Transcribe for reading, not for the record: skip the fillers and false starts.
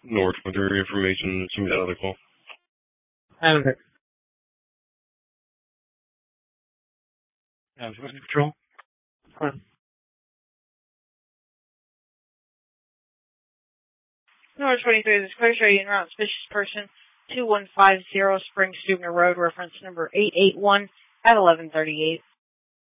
North with your information. Somebody got another call. Okay. What's patrol? Number 23, this is clear show you en route suspicious person 2150 Spring Stubner Road, reference number 881 at 1138.